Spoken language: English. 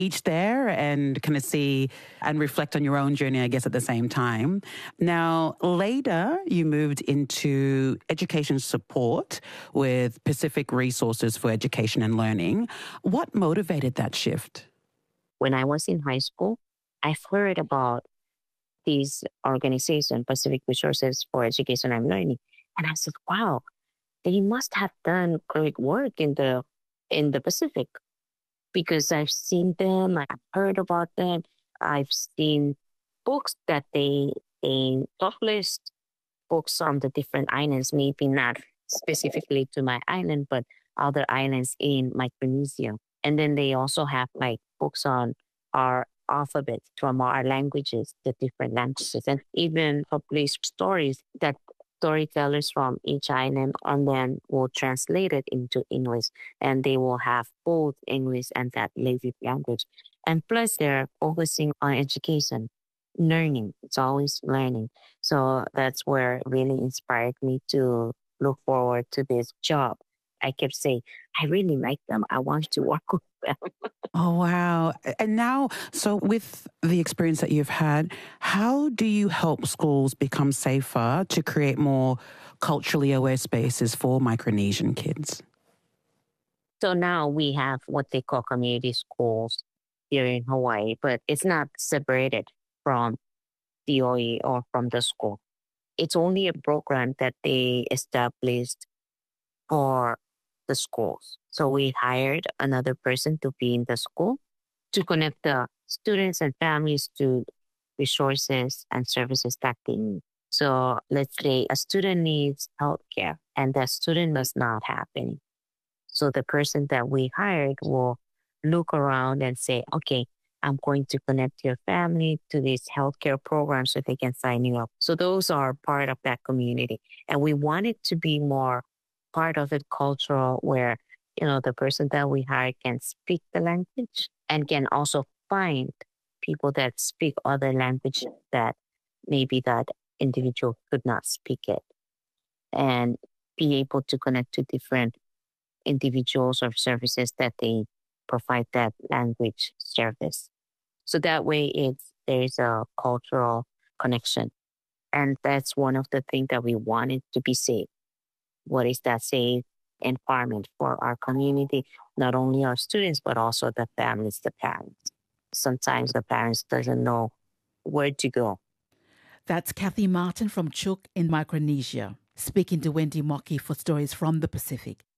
each there and kind of see and reflect on your own journey, I guess, at the same time. Now, later, you moved into education support with Pacific Resources for Education and Learning. What motivated that shift? When I was in high school, I've heard about this organization, Pacific Resources for Education and Learning. And I said, wow, they must have done great work in the Pacific, because I've seen them, I've heard about them, I've seen books that they published, books on the different islands, maybe not specifically to my island, but other islands in Micronesia. And then they also have like books on our alphabet from our languages, the different languages, and even published stories that storytellers from each island and then will translate it into English, and they will have both English and that native language. And plus they're focusing on education, learning. It's always learning. So that's where it really inspired me to look forward to this job. I kept saying, I really like them. I want to work with them. Oh, wow. And now, so with the experience that you've had, how do you help schools become safer to create more culturally aware spaces for Micronesian kids? So now we have what they call community schools here in Hawaii, but it's not separated from DOE or from the school. It's only a program that they established for the schools. So we hired another person to be in the school to connect the students and families to resources and services that they need. So let's say a student needs healthcare and that student does not have any. So the person that we hired will look around and say, okay, I'm going to connect your family to this healthcare program so they can sign you up. So those are part of that community. And we want it to be more part of it cultural, where, you know, the person that we hire can speak the language and can also find people that speak other language that maybe that individual could not speak it, and be able to connect to different individuals or services that they provide that language service. So that way there's a cultural connection. And that's one of the things that we wanted to be safe. What is that safe environment for our community, not only our students, but also the families, the parents. Sometimes the parents doesn't know where to go. That's Kathy Martin from Chuuk in Micronesia, speaking to Wendy Mockey for Stories from the Pacific.